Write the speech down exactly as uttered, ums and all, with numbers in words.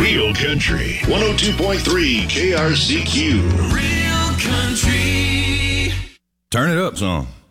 Real Country one oh two point three K R C Q. Real Country. Turn it up some.